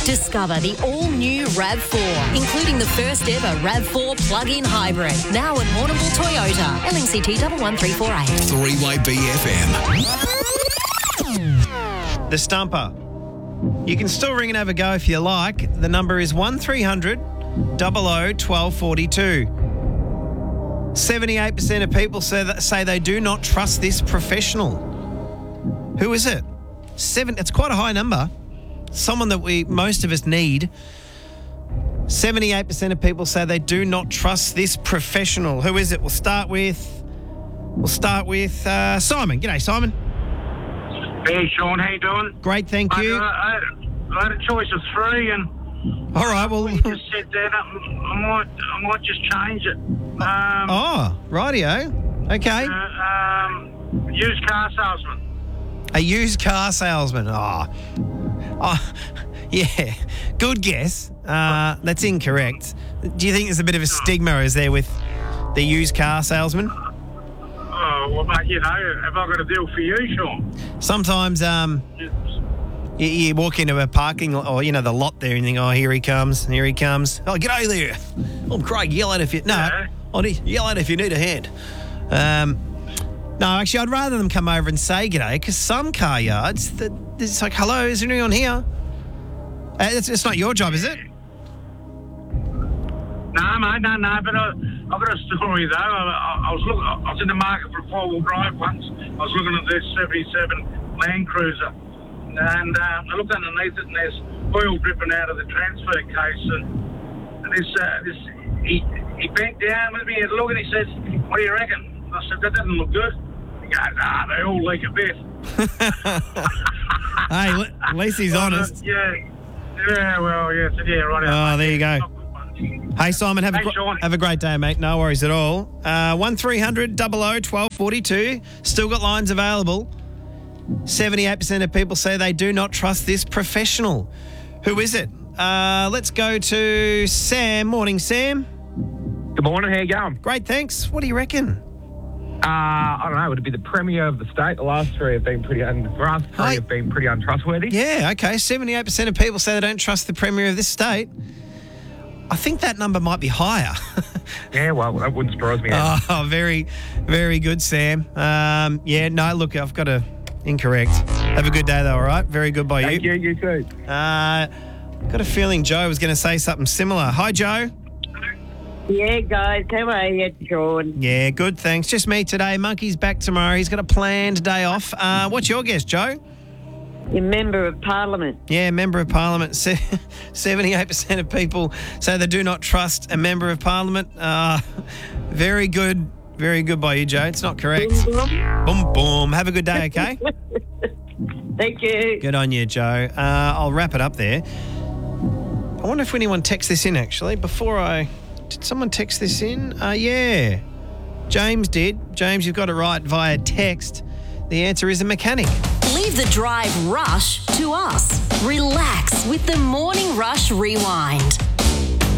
Discover the all-new RAV4, including the first ever RAV4 plug-in hybrid. Now at Hornable Toyota, LNCT 11348. 3 BFM. The Stumper. You can still ring and have a go if you like. The number is 1300 00 1242. 78% of people say they do not trust this professional. Who is it? It's quite a high number. Someone that most of us need. 78% of people say they do not trust this professional. Who is it? We'll start with Simon. G'day, Simon. Hey, Sean, how you doing? Great, thank you. I had a choice of three, and all right, well, you just said that I might just change it. Rightio. Okay. Used car salesman. A used car salesman. Oh, yeah. Good guess. That's incorrect. Do you think there's a bit of a stigma, is there, with the used car salesman? Oh, well, mate, have I got a deal for you, Sean? Sometimes you walk into a parking lot, or, the lot there, and you think, oh, here he comes. Oh, g'day there. Oh, Craig, yell out if you... No, yell out if you need a hand. No, actually, I'd rather them come over and say g'day, because some car yards, it's like, hello, is there anyone here? It's not your job, is it? No, mate, no, but I've got a story, though. I was in the market for a four-wheel drive once. I was looking at this 77 Land Cruiser, and I looked underneath it, and there's oil dripping out of the transfer case, and he bent down with me and looked, and he says, what do you reckon? I said, that doesn't look good. He goes, they all leak a bit. Hey, at least he's honest. Yeah, well, yeah, so yeah, right. Oh, there you go. Hey, Simon, have a great day, mate. No worries at all. 1300 00 1242. Still got lines available. 78% of people say they do not trust this professional. Who is it? Let's go to Sam. Morning, Sam. Good morning. How you going? Great, thanks. What do you reckon? I don't know. Would it be the Premier of the state? The last three have been pretty untrustworthy. Yeah, okay. 78% of people say they don't trust the Premier of this state. I think that number might be higher. Yeah, well, that wouldn't surprise me. Oh, very, very good, Sam. Look, I've got incorrect. Have a good day, though, all right? Very good by you. Thank you, you too. Got a feeling Joe was going to say something similar. Hi, Joe. Yeah, guys, how are you, Sean? Yeah, good, thanks. Just me today. Monkey's back tomorrow. He's got a planned day off. What's your guess, Joe? You're Member of Parliament. Yeah, Member of Parliament. 78% of people say they do not trust a Member of Parliament. Very good. Very good by you, Joe. It's not correct. Boom, boom. Have a good day, okay? Thank you. Good on you, Joe. I'll wrap it up there. I wonder if anyone texts this in, actually. Did someone text this in? Yeah. James did. James, you've got it right via text. The answer is a mechanic. Leave the drive rush to us. Relax with the Morning Rush Rewind.